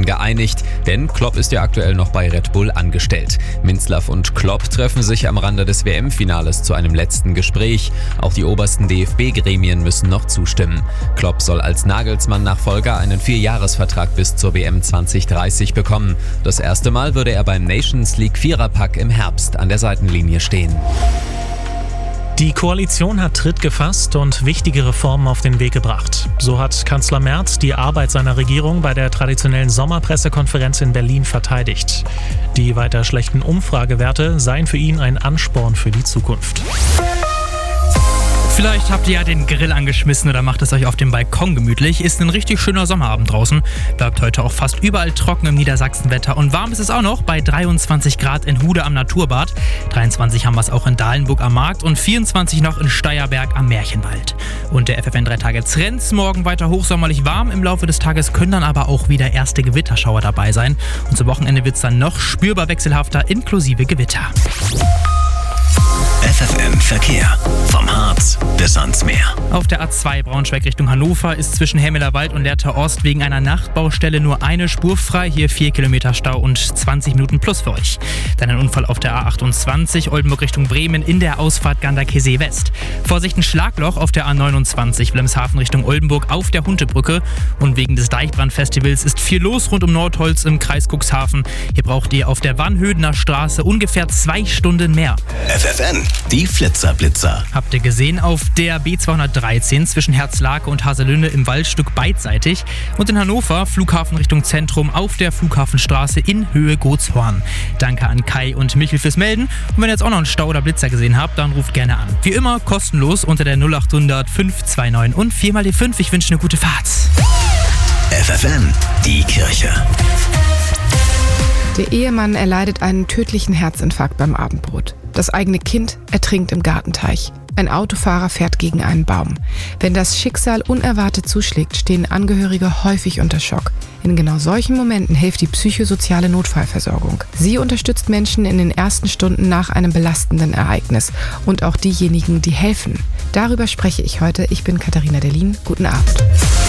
Rennen geeinigt, denn Klopp ist ja aktuell noch bei Red Bull angestellt. Minzlaff und Klopp treffen sich am Rande des WM-Finales zu einem letzten Gespräch. Auch die obersten DFB-Gremien müssen noch zustimmen. Klopp soll als Nagelsmann-Nachfolger einen 4-Jahres-Vertrag bis zur WM 2030 bekommen. Das erste Mal würde er beim Nations League Viererpack im Herbst an der Seitenlinie stehen. Die Koalition hat Tritt gefasst und wichtige Reformen auf den Weg gebracht. So hat Kanzler Merz die Arbeit seiner Regierung bei der traditionellen Sommerpressekonferenz in Berlin verteidigt. Die weiter schlechten Umfragewerte seien für ihn ein Ansporn für die Zukunft. Vielleicht habt ihr ja den Grill angeschmissen oder macht es euch auf dem Balkon gemütlich. Ist ein richtig schöner Sommerabend draußen. Bleibt heute auch fast überall trocken im Niedersachsenwetter. Und warm ist es auch noch bei 23 Grad in Hude am Naturbad. 23 haben wir es auch in Dahlenburg am Markt und 24 noch in Steierberg am Märchenwald. Und der FFN 3 Tage Trends morgen weiter hochsommerlich warm. Im Laufe des Tages können dann aber auch wieder erste Gewitterschauer dabei sein. Und zum Wochenende wird es dann noch spürbar wechselhafter inklusive Gewitter. FFN Verkehr. Vom Harz bis ans Meer. Auf der A2 Braunschweig Richtung Hannover ist zwischen Hemmelerwald und Lehrter Ost wegen einer Nachtbaustelle nur eine Spur frei. Hier 4 Kilometer Stau und 20 Minuten plus für euch. Dann ein Unfall auf der A28 Oldenburg Richtung Bremen in der Ausfahrt Ganderkesee West. Vorsicht, ein Schlagloch auf der A29 Wilhelmshaven Richtung Oldenburg auf der Huntebrücke. Und wegen des Deichbrandfestivals ist viel los rund um Nordholz im Kreis Cuxhaven. Hier braucht ihr auf der Wannhödener Straße ungefähr 2 Stunden mehr. FFN, die Flitzer-Blitzer. Habt ihr gesehen, auf der B213 zwischen Herzlake und Haselünne im Waldstück beidseitig und in Hannover Flughafen Richtung Zentrum auf der Flughafenstraße in Höhe Gotshorn. Danke an Kai und Michel fürs Melden. Und wenn ihr jetzt auch noch einen Stau oder Blitzer gesehen habt, dann ruft gerne an. Wie immer kostenlos unter der 0800 529 und 4 die 5. Ich wünsche eine gute Fahrt. FFN, die Kirche. Der Ehemann erleidet einen tödlichen Herzinfarkt beim Abendbrot. Das eigene Kind ertrinkt im Gartenteich. Ein Autofahrer fährt gegen einen Baum. Wenn das Schicksal unerwartet zuschlägt, stehen Angehörige häufig unter Schock. In genau solchen Momenten hilft die psychosoziale Notfallversorgung. Sie unterstützt Menschen in den ersten Stunden nach einem belastenden Ereignis und auch diejenigen, die helfen. Darüber spreche ich heute. Ich bin Katharina Derlin. Guten Abend.